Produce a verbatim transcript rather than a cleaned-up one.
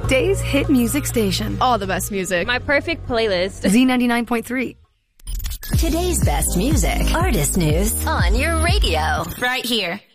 Days Hit Music Station. All the best music. My perfect playlist. Z ninety-nine point three. Today's best music. Artist news on your radio. Right here.